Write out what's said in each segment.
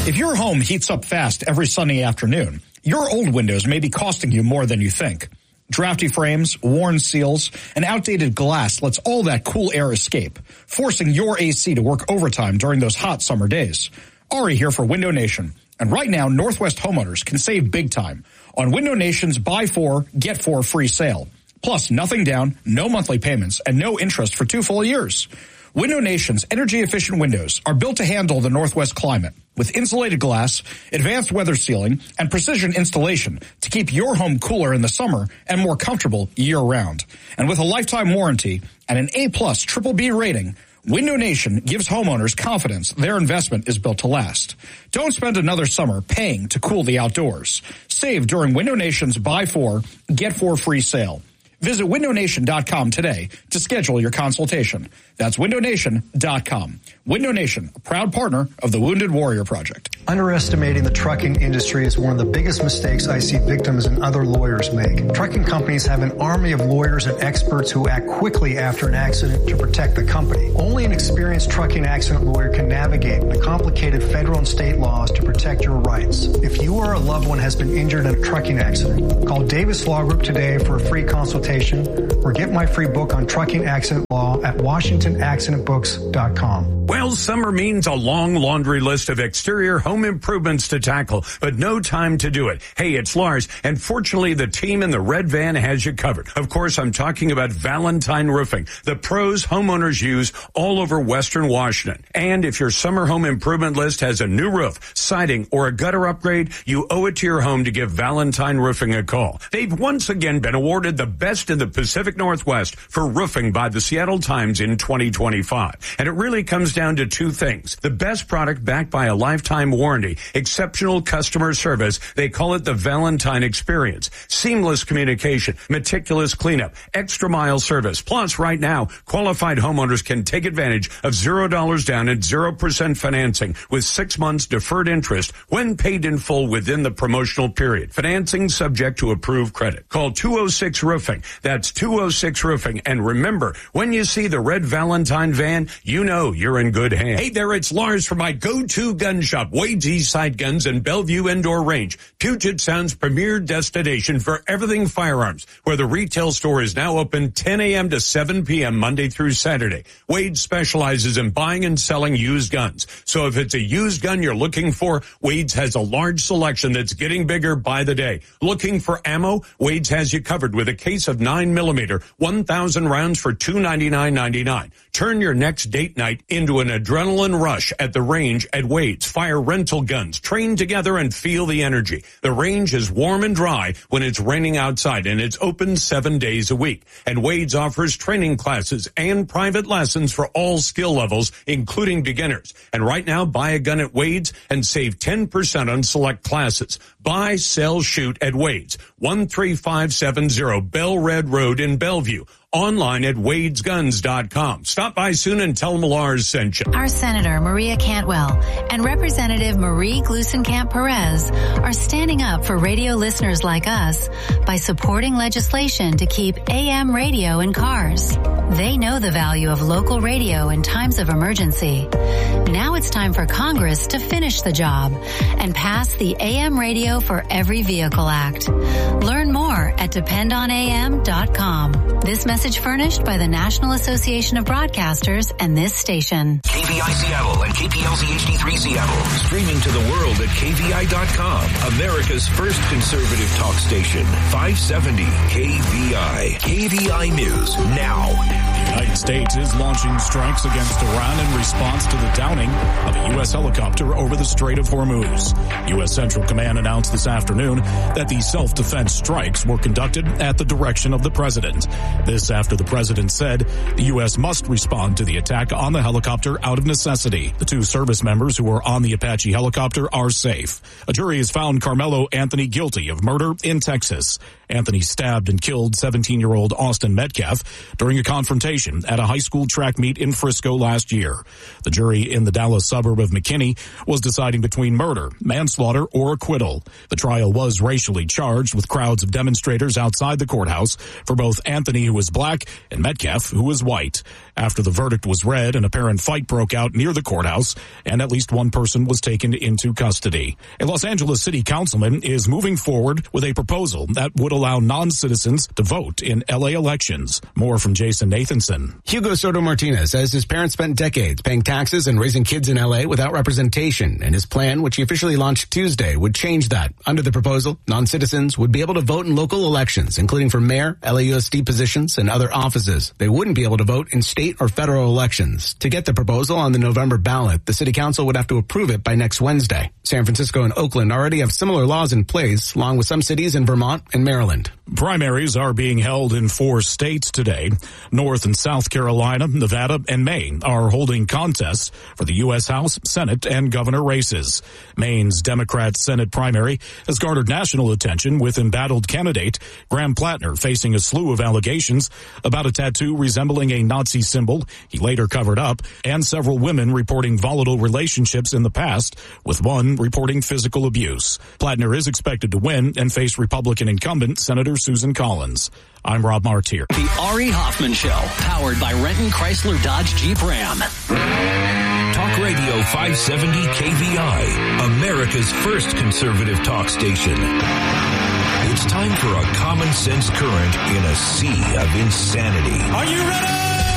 If your home heats up fast every sunny afternoon, your old windows may be costing you more than you think. Drafty frames, worn seals, and outdated glass lets all that cool air escape, forcing your AC to work overtime during those hot summer days. Ari here for Window Nation. And right now, Northwest homeowners can save big time on Window Nation's Buy 4, Get 4 free sale. Plus, nothing down, no monthly payments, and no interest for 2 full years. Window Nation's energy-efficient windows are built to handle the Northwest climate with insulated glass, advanced weather sealing, and precision installation to keep your home cooler in the summer and more comfortable year-round. And with a lifetime warranty and an A-plus BBB rating, Window Nation gives homeowners confidence their investment is built to last. Don't spend another summer paying to cool the outdoors. Save during Window Nation's Buy 4, Get 4 free sale. Visit windownation.com today to schedule your consultation. That's windownation.com. Window Nation, a proud partner of the Wounded Warrior Project. Underestimating the trucking industry is one of the biggest mistakes I see victims and other lawyers make. Trucking companies have an army of lawyers and experts who act quickly after an accident to protect the company. Only an experienced trucking accident lawyer can navigate the complicated federal and state laws to protect your rights. If you or a loved one has been injured in a trucking accident, call Davis Law Group today for a free consultation or get my free book on trucking accident law at WashingtonAccidentBooks.com. Well, summer means a long laundry list of exterior home improvements to tackle, but no time to do it. Hey, it's Lars, and fortunately the team in the red van has you covered. Of course, I'm talking about Valentine Roofing, the pros homeowners use all over Western Washington. And if your summer home improvement list has a new roof, siding, or a gutter upgrade, you owe it to your home to give Valentine Roofing a call. They've once again been awarded the best in the Pacific Northwest for roofing by the Seattle Times in 2025. And it really comes down to two things. The best product backed by a lifetime warranty, exceptional customer service. They call it the Valentine experience. Seamless communication, meticulous cleanup, extra mile service. Plus, right now, qualified homeowners can take advantage of $0 down and 0% financing with 6 months deferred interest when paid in full within the promotional period. Financing subject to approved credit. Call 206 Roofing. That's 206 Roofing. And remember, when you see the red Valentine van, you know you're in good hands. Hey there, it's Lars from my go-to gun shop, Wade's Eastside Guns and Bellevue Indoor Range, Puget Sound's premier destination for everything firearms, where the retail store is now open 10 a.m. to 7 p.m. Monday through Saturday. Wade specializes in buying and selling used guns. So if it's a used gun you're looking for, Wade's has a large selection that's getting bigger by the day. Looking for ammo? Wade's has you covered with a case of 9mm, 1,000 rounds for $299.99. Turn your next date night into an adrenaline rush at the range at Wade's. Fire rental guns, train together and feel the energy. The range is warm and dry when it's raining outside, and it's open 7 days a week. And Wade's offers training classes and private lessons for all skill levels, including beginners. And right now, buy a gun at Wade's and save 10% on select classes. Buy, sell, shoot at Wade's, 13570 Bell Red Road in Bellevue. Online at wadesguns.com. Stop by soon and tell them Lars sent you. Our Senator Maria Cantwell and Representative Marie Gluesenkamp-Perez are standing up for radio listeners like us by supporting legislation to keep AM radio in cars. They know the value of local radio in times of emergency. Now it's time for Congress to finish the job and pass the AM Radio for Every Vehicle Act. Learn more at dependonam.com. This message furnished by the National Association of Broadcasters and this station. KVI Seattle and KPLZ HD3 Seattle. Streaming to the world at KVI.com. America's first conservative talk station. 570 KVI. KVI News now. The United States is launching strikes against Iran in response to the downing of a U.S. helicopter over the Strait of Hormuz. U.S. Central Command announced this afternoon that the self-defense strikes were conducted at the direction of the president. This after the president said the U.S. must respond to the attack on the helicopter out of necessity. The two service members who were on the Apache helicopter are safe. A jury has found Carmelo Anthony guilty of murder in Texas. Anthony stabbed and killed 17-year-old Austin Metcalf during a confrontation at a high school track meet in Frisco last year. The jury in the Dallas suburb of McKinney was deciding between murder, manslaughter, or acquittal. The trial was racially charged with crowds of demonstrators outside the courthouse for both Anthony, who was black, and Metcalf, who was white. After the verdict was read, an apparent fight broke out near the courthouse, and at least one person was taken into custody. A Los Angeles city councilman is moving forward with a proposal that would allow non-citizens to vote in LA elections. More from Jason Nathanson. Hugo Soto Martinez says his parents spent decades paying taxes and raising kids in LA without representation, and his plan, which he officially launched Tuesday, would change that. Under the proposal, non-citizens would be able to vote in local elections, including for mayor, LAUSD positions, and other offices. They wouldn't be able to vote in state or federal elections. To get the proposal on the November ballot, the city council would have to approve it by next Wednesday. San Francisco and Oakland already have similar laws in place, along with some cities in Vermont and Maryland. Primaries are being held in 4 states today. North and South Carolina, Nevada, and Maine are holding contests for the U.S. House, Senate, and governor races. Maine's Democrat Senate primary has garnered national attention with embattled candidate Graham Plattner facing a slew of allegations about a tattoo resembling a Nazi symbol he later covered up, and several women reporting volatile relationships in the past, with one reporting physical abuse. Plattner is expected to win and face Republican incumbent Senator Susan Collins. I'm Rob Martier. The Ari Hoffman Show, powered by Renton Chrysler Dodge Jeep Ram. Talk Radio 570 KVI, America's first conservative talk station. It's time for a common sense current in a sea of insanity. Are you ready?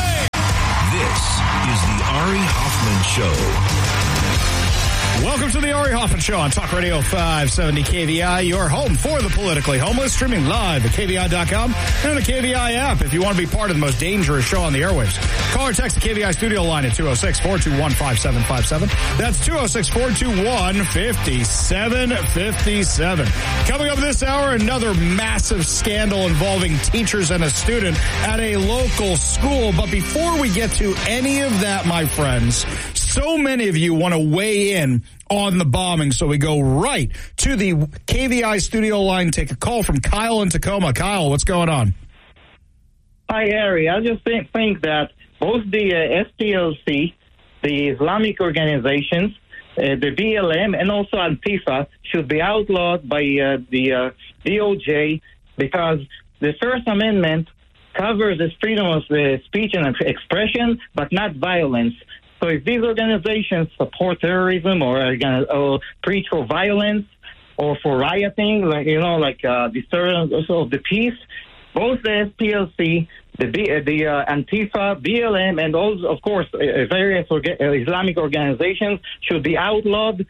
This is the Ari Hoffman Show. Welcome to the Ari Hoffman Show on Talk Radio 570 KVI, your home for the politically homeless, streaming live at KVI.com and the KVI app. If you want to be part of the most dangerous show on the airwaves, call or text the KVI studio line at 206-421-5757. That's 206-421-5757. Coming up this hour, another massive scandal involving teachers and a student at a local school. But before we get to any of that, my friends, so many of you want to weigh in on the bombing, so we go right to the KVI studio line. Take a call from Kyle in Tacoma. Kyle, what's going on? Hi, Ari. I just think that both the SPLC, the Islamic organizations, the BLM, and also Antifa should be outlawed by the DOJ, because the First Amendment covers the freedom of speech and expression, but not violence. So if these organizations support terrorism or preach for violence or for rioting, disturbance of the peace, both the SPLC, the Antifa, BLM, and also, of course, various Islamic organizations should be outlawed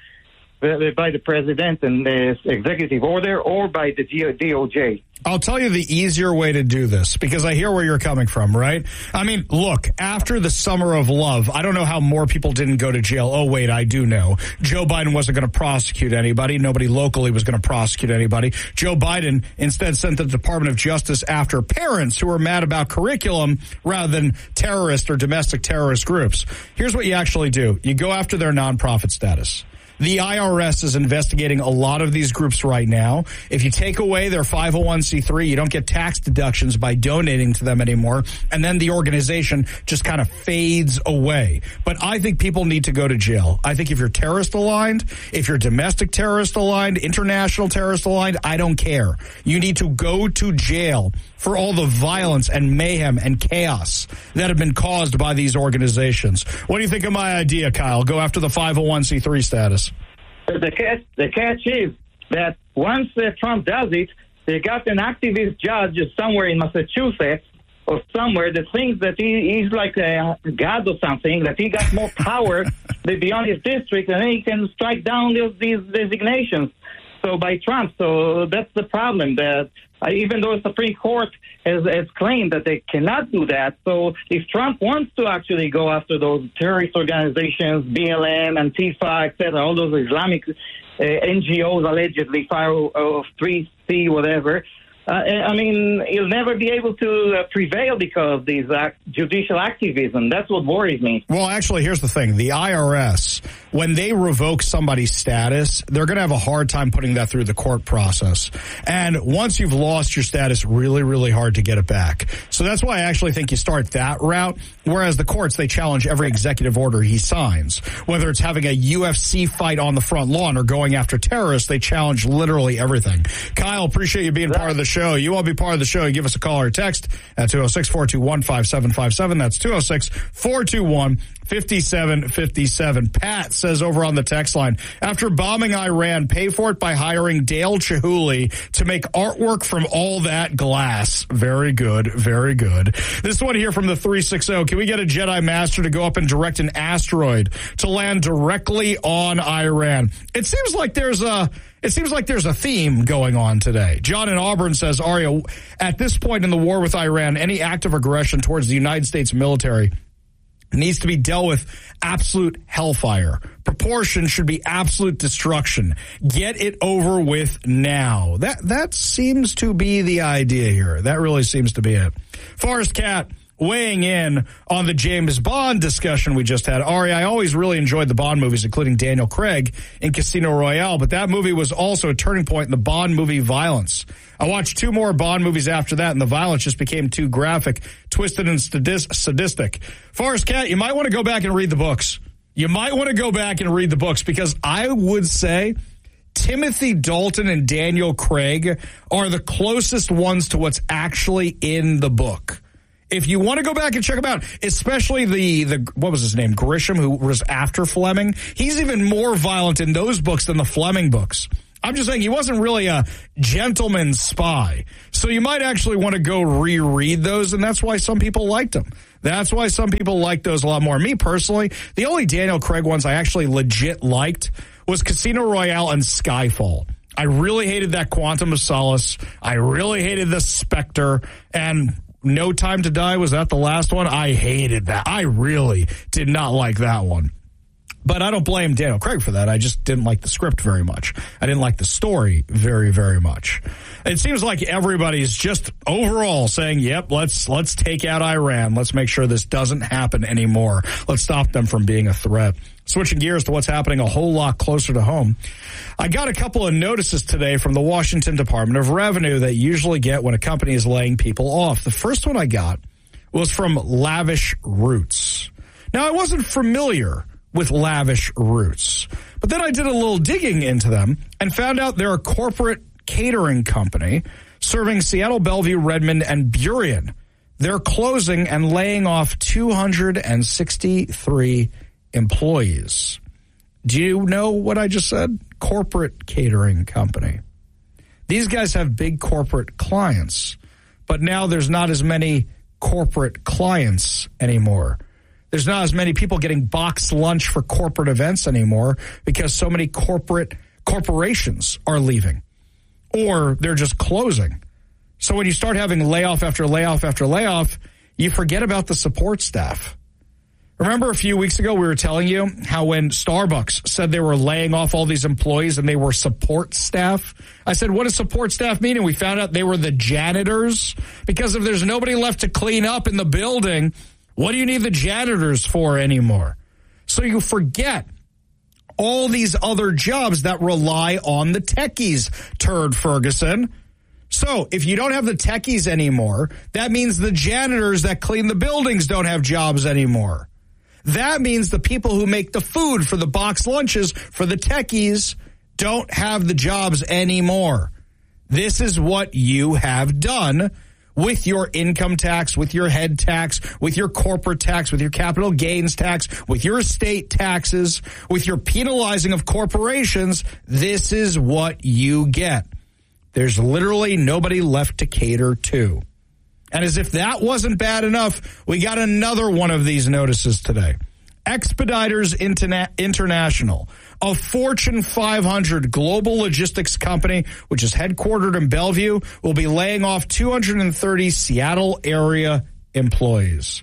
by the president and the executive order or by the DOJ. I'll tell you the easier way to do this, because I hear where you're coming from, right? I mean, look, after the summer of love, I don't know how more people didn't go to jail. Oh, wait, I do know. Joe Biden wasn't going to prosecute anybody. Nobody locally was going to prosecute anybody. Joe Biden instead sent the Department of Justice after parents who were mad about curriculum rather than terrorist or domestic terrorist groups. Here's what you actually do. You go after their nonprofit status. The IRS is investigating a lot of these groups right now. If you take away their 501c3, you don't get tax deductions by donating to them anymore, and then the organization just kind of fades away. But I think people need to go to jail. I think if you're terrorist aligned, if you're domestic terrorist aligned, international terrorist aligned, I don't care. You need to go to jail for all the violence and mayhem and chaos that have been caused by these organizations. What do you think of my idea, Kyle? Go after the 501c3 status. The catch is that once Trump does it, they got an activist judge somewhere in Massachusetts or somewhere that thinks that he's like a god or something, that he got more power beyond his district, and then he can strike down these designations. So by Trump, so that's the problem. That even though the Supreme Court has claimed that they cannot do that, so if Trump wants to actually go after those terrorist organizations, BLM, Antifa, etc., all those Islamic NGOs allegedly, 503C, whatever, He'll never be able to prevail because of these judicial activism. That's what worries me. Well, actually, here's the thing. The IRS, when they revoke somebody's status, they're going to have a hard time putting that through the court process. And once you've lost your status, really, really hard to get it back. So that's why I actually think you start that route, whereas the courts, they challenge every executive order he signs. Whether it's having a UFC fight on the front lawn or going after terrorists, they challenge literally everything. Kyle, appreciate you being part of the show. You want to be part of the show, you give us a call or a text at 206-421-5757. That's 206-421-5757. Pat says over on the text line, after bombing Iran, pay for it by hiring Dale Chihuly to make artwork from all that glass. Very good, very good. This one here from the 360. Can we get a Jedi Master to go up and direct an asteroid to land directly on Iran? It seems like there's a theme going on today. John in Auburn says, Aria, at this point in the war with Iran, any act of aggression towards the United States military needs to be dealt with absolute hellfire. Proportion should be absolute destruction. Get it over with now. That seems to be the idea here. That really seems to be it. Forrest Cat weighing in on the James Bond discussion we just had. Ari, I always really enjoyed the Bond movies, including Daniel Craig in Casino Royale, but that movie was also a turning point in the Bond movie violence. I watched 2 more Bond movies after that, and the violence just became too graphic, twisted, and sadistic. Forrest Cat, you might want to go back and read the books. Because I would say Timothy Dalton and Daniel Craig are the closest ones to what's actually in the book. If you want to go back and check him out, especially the what was his name, Grisham, who was after Fleming, he's even more violent in those books than the Fleming books. I'm just saying he wasn't really a gentleman's spy. So you might actually want to go reread those, and that's why some people liked them. That's why some people like those a lot more. Me personally, the only Daniel Craig ones I actually legit liked was Casino Royale and Skyfall. I really hated that Quantum of Solace. I really hated the Spectre, and No Time to Die, was that the last one? I hated that. I really did not like that one. But I don't blame Daniel Craig for that. I just didn't like the script very much. I didn't like the story very, very much. It seems like everybody's just overall saying, yep, let's take out Iran. Let's make sure this doesn't happen anymore. Let's stop them from being a threat. Switching gears to what's happening a whole lot closer to home. I got a couple of notices today from the Washington Department of Revenue that you usually get when a company is laying people off. The first one I got was from Lavish Roots. Now, I wasn't familiar with Lavish Roots, but then I did a little digging into them and found out they're a corporate catering company serving Seattle, Bellevue, Redmond, and Burien. They're closing and laying off 263 employees. Do you know what I just said? Corporate catering company. These guys have big corporate clients, but now there's not as many corporate clients anymore. There's not as many people getting boxed lunch for corporate events anymore because so many corporations are leaving or they're just closing. So when you start having layoff after layoff after layoff, you forget about the support staff. Remember a few weeks ago we were telling you how when Starbucks said they were laying off all these employees and they were support staff? I said, what does support staff mean? And we found out they were the janitors, because if there's nobody left to clean up in the building, what do you need the janitors for anymore? So you forget all these other jobs that rely on the techies, Turd Ferguson. So if you don't have the techies anymore, that means the janitors that clean the buildings don't have jobs anymore. That means the people who make the food for the box lunches for the techies don't have the jobs anymore. This is what you have done with your income tax, with your head tax, with your corporate tax, with your capital gains tax, with your estate taxes, with your penalizing of corporations. This is what you get. There's literally nobody left to cater to. And as if that wasn't bad enough, we got another one of these notices today. Expeditors International, a Fortune 500 global logistics company, which is headquartered in Bellevue, will be laying off 230 Seattle area employees.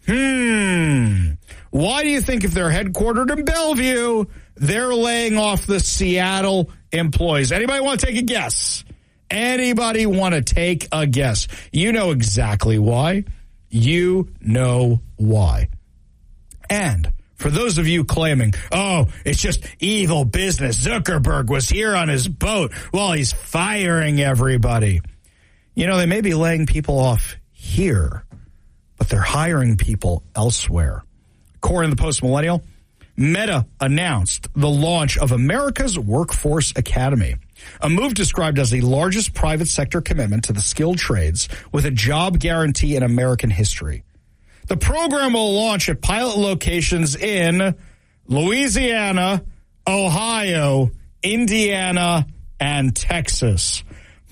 Why do you think if they're headquartered in Bellevue, they're laying off the Seattle employees? Anybody want to take a guess? Anybody want to take a guess? You know exactly why. You know why. And for those of you claiming, oh, it's just evil business. Zuckerberg was here on his boat while he's firing everybody. You know, they may be laying people off here, but they're hiring people elsewhere. According to the Post Millennial, Meta announced the launch of America's Workforce Academy, a move described as the largest private sector commitment to the skilled trades with a job guarantee in American history. The program will launch at pilot locations in Louisiana, Ohio, Indiana, and Texas.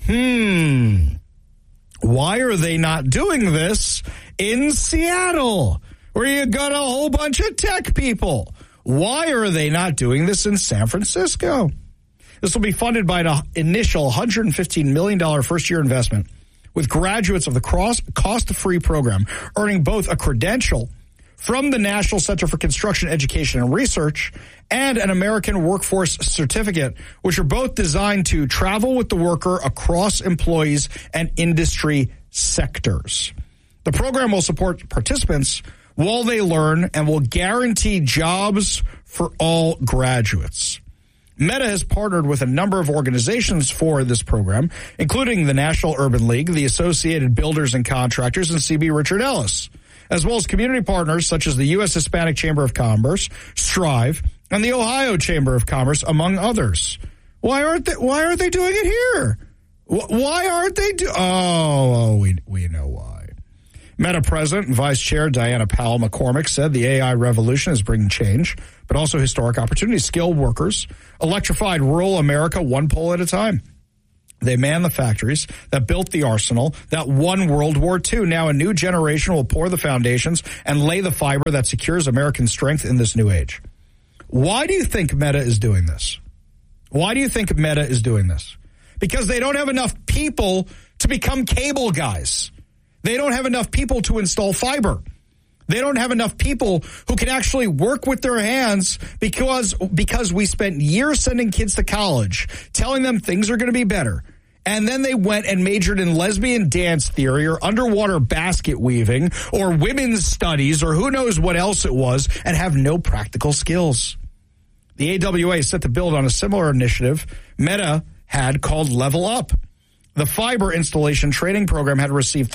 Why are they not doing this in Seattle, where you got a whole bunch of tech people? Why are they not doing this in San Francisco? This will be funded by an initial $115 million first-year investment, with graduates of the cost-free program earning both a credential from the National Center for Construction Education and Research and an American Workforce Certificate, which are both designed to travel with the worker across employees and industry sectors. The program will support participants while they learn and will guarantee jobs for all graduates. Meta has partnered with a number of organizations for this program, including the National Urban League, the Associated Builders and Contractors, and C.B. Richard Ellis, as well as community partners such as the U.S. Hispanic Chamber of Commerce, Strive, and the Ohio Chamber of Commerce, among others. Why aren't they doing it here? Why aren't they we know why. Meta President and Vice Chair Diana Powell McCormick said the AI revolution is bringing change, but also historic opportunities. Skilled workers electrified rural America one pole at a time. They man the factories that built the arsenal that won World War II. Now a new generation will pour the foundations and lay the fiber that secures American strength in this new age. Why do you think Meta is doing this? Why do you think Meta is doing this? Because they don't have enough people to become cable guys. They don't have enough people to install fiber. They don't have enough people who can actually work with their hands because we spent years sending kids to college, telling them things are going to be better. And then they went and majored in lesbian dance theory or underwater basket weaving or women's studies or who knows what else it was and have no practical skills. The AWA is set to build on a similar initiative Meta had called Level Up. The fiber installation training program had received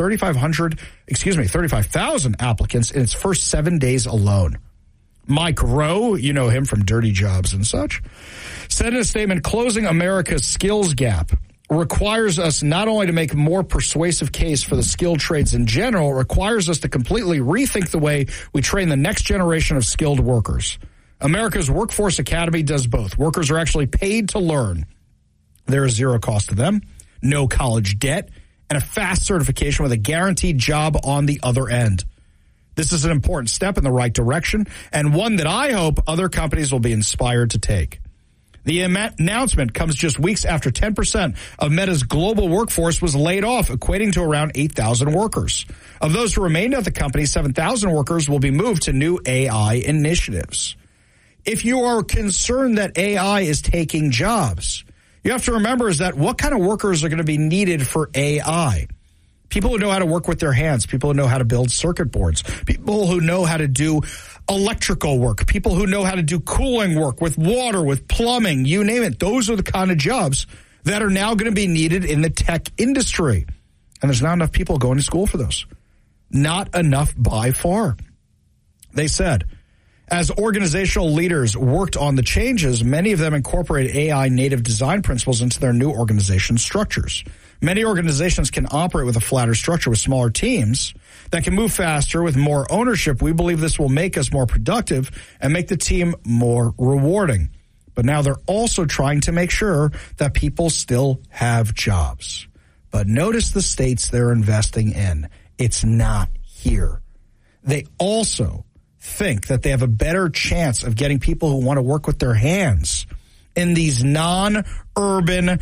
35,000 applicants in its first 7 days alone. Mike Rowe, you know him from Dirty Jobs and such, said in a statement, closing America's skills gap requires us not only to make a more persuasive case for the skilled trades in general, it requires us to completely rethink the way we train the next generation of skilled workers. America's Workforce Academy does both. Workers are actually paid to learn. There is zero cost to them, no college debt, and a fast certification with a guaranteed job on the other end. This is an important step in the right direction, and one that I hope other companies will be inspired to take. The announcement comes just weeks after 10% of Meta's global workforce was laid off, equating to around 8,000 workers. Of those who remained at the company, 7,000 workers will be moved to new AI initiatives. If you are concerned that AI is taking jobs, you have to remember is that what kind of workers are going to be needed for AI? People who know how to work with their hands, people who know how to build circuit boards, people who know how to do electrical work, people who know how to do cooling work with water, with plumbing, you name it. Those are the kind of jobs that are now going to be needed in the tech industry. And there's not enough people going to school for those. Not enough by far. They said, as organizational leaders worked on the changes, many of them incorporated AI native design principles into their new organization structures. Many organizations can operate with a flatter structure with smaller teams that can move faster with more ownership. We believe this will make us more productive and make the team more rewarding. But now they're also trying to make sure that people still have jobs. But notice the states they're investing in. It's not here. They also think that they have a better chance of getting people who want to work with their hands in these non-urban,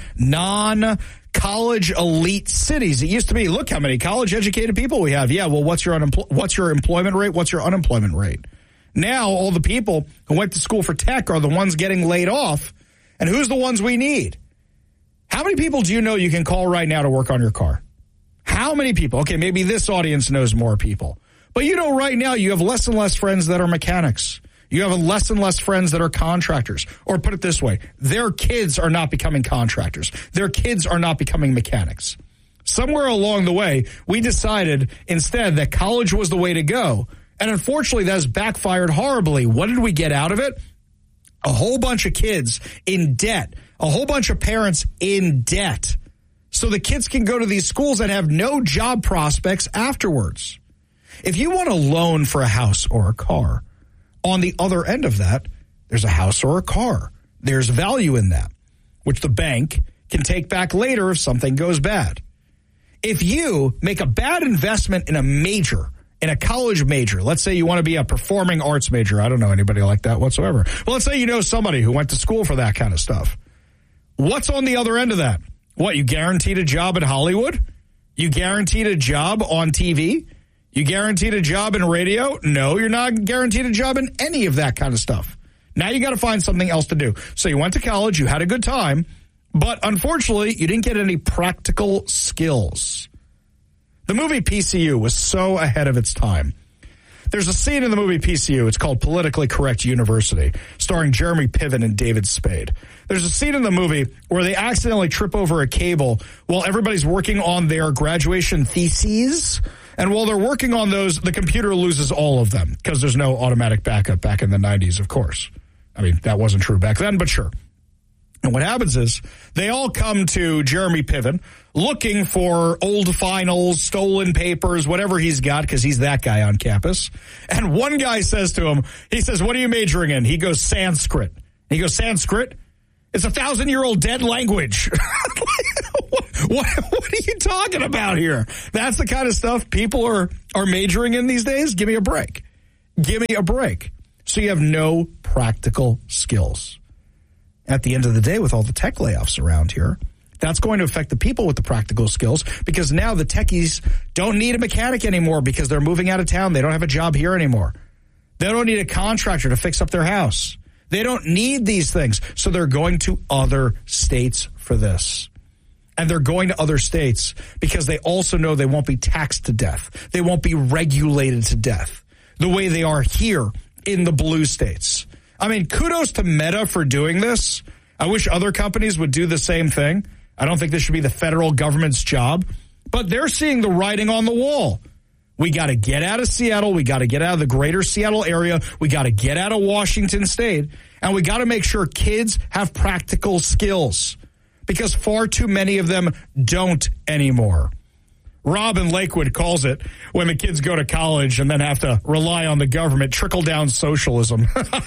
non-college elite cities. It used to be, look how many college-educated people we have. Yeah, well, what's your employment rate? What's your unemployment rate? Now, all the people who went to school for tech are the ones getting laid off. And who's the ones we need? How many people do you know you can call right now to work on your car? How many people? Okay, maybe this audience knows more people. But you know right now you have less and less friends that are mechanics. You have less and less friends that are contractors. Or put it this way, their kids are not becoming contractors. Their kids are not becoming mechanics. Somewhere along the way, we decided instead that college was the way to go. And unfortunately, that has backfired horribly. What did we get out of it? A whole bunch of kids in debt. A whole bunch of parents in debt. So the kids can go to these schools and have no job prospects afterwards. If you want a loan for a house or a car, on the other end of that, there's a house or a car. There's value in that, which the bank can take back later if something goes bad. If you make a bad investment in a major, in a college major, let's say you want to be a performing arts major. I don't know anybody like that whatsoever. Well, let's say you know somebody who went to school for that kind of stuff. What's on the other end of that? What, you guaranteed a job in Hollywood? You guaranteed a job on TV? You guaranteed a job in radio? No, you're not guaranteed a job in any of that kind of stuff. Now you got to find something else to do. So you went to college, you had a good time, but unfortunately, you didn't get any practical skills. The movie PCU was so ahead of its time. There's a scene in the movie PCU, it's called Politically Correct University, starring Jeremy Piven and David Spade. There's a scene in the movie where they accidentally trip over a cable while everybody's working on their graduation theses. And while they're working on those, the computer loses all of them because there's no automatic backup back in the 90s, of course. I mean, that wasn't true back then, but sure. And what happens is they all come to Jeremy Piven looking for old finals, stolen papers, whatever he's got, because he's that guy on campus. And one guy says to him, he says, "What are you majoring in?" He goes, "Sanskrit." He goes, "Sanskrit? It's a 1,000-year-old dead language." What are you talking about here? That's the kind of stuff people are majoring in these days? Give me a break. Give me a break. So you have no practical skills. At the end of the day, with all the tech layoffs around here, that's going to affect the people with the practical skills because now the techies don't need a mechanic anymore because they're moving out of town. They don't have a job here anymore. They don't need a contractor to fix up their house. They don't need these things. So they're going to other states for this. And they're going to other states because they also know they won't be taxed to death. They won't be regulated to death the way they are here in the blue states. I mean, kudos to Meta for doing this. I wish other companies would do the same thing. I don't think this should be the federal government's job, but they're seeing the writing on the wall. We got to get out of Seattle. We got to get out of the greater Seattle area. We got to get out of Washington State, and we got to make sure kids have practical skills because far too many of them don't anymore. Rob in Lakewood calls it when the kids go to college and then have to rely on the government, trickle-down socialism.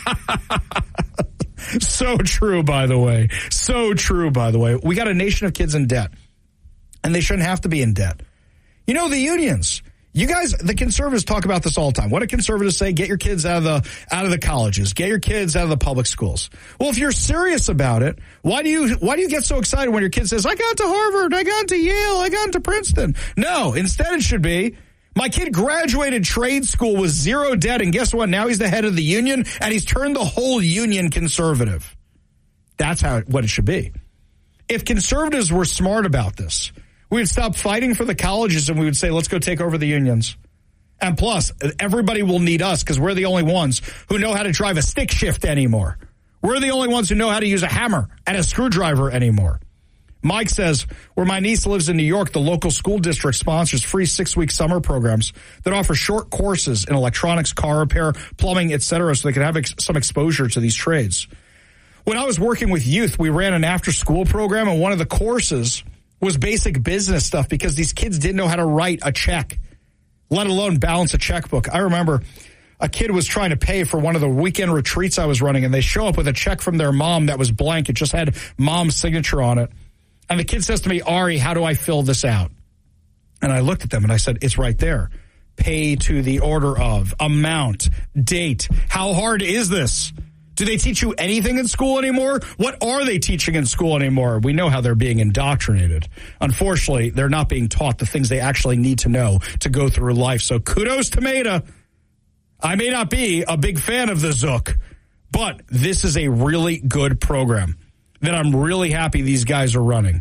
So true, by the way. So true, by the way. We got a nation of kids in debt, and they shouldn't have to be in debt. You know, the unions. You guys, the conservatives talk about this all the time. What do conservatives say? Get your kids out of the colleges. Get your kids out of the public schools. Well, if you're serious about it, why do you get so excited when your kid says, "I got to Harvard, I got to Yale, I got to Princeton"? No, instead it should be, my kid graduated trade school with zero debt, and guess what? Now he's the head of the union, and he's turned the whole union conservative. That's what it should be. If conservatives were smart about this, we would stop fighting for the colleges and we would say, let's go take over the unions. And plus, everybody will need us because we're the only ones who know how to drive a stick shift anymore. We're the only ones who know how to use a hammer and a screwdriver anymore. Mike says, where my niece lives in New York, the local school district sponsors free 6-week summer programs that offer short courses in electronics, car repair, plumbing, etc., so they can have some exposure to these trades. When I was working with youth, we ran an after-school program, and one of the courses was basic business stuff because these kids didn't know how to write a check, let alone balance a checkbook. I remember a kid was trying to pay for one of the weekend retreats I was running, and they show up with a check from their mom that was blank. It just had mom's signature on it. And the kid says to me, "Ari, how do I fill this out?" And I looked at them and I said, "It's right there. Pay to the order of, amount, date. How hard is this? Do they teach you anything in school anymore? What are they teaching in school anymore?" We know how they're being indoctrinated. Unfortunately, they're not being taught the things they actually need to know to go through life. So kudos to Meta. I may not be a big fan of the Zook, but this is a really good program that I'm really happy these guys are running.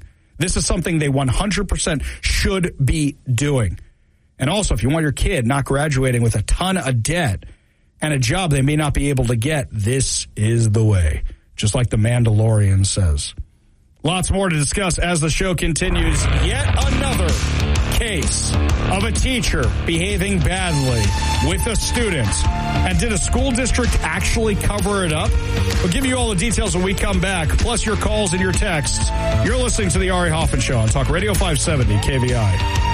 This is something they 100% should be doing. And also, if you want your kid not graduating with a ton of debt and a job they may not be able to get, this is the way, just like The Mandalorian says. Lots more to discuss as the show continues. Yet another case of a teacher behaving badly with a student. And did a school district actually cover it up? We'll give you all the details when we come back, plus your calls and your texts. You're listening to the Ari Hoffman Show on Talk Radio 570 KVI.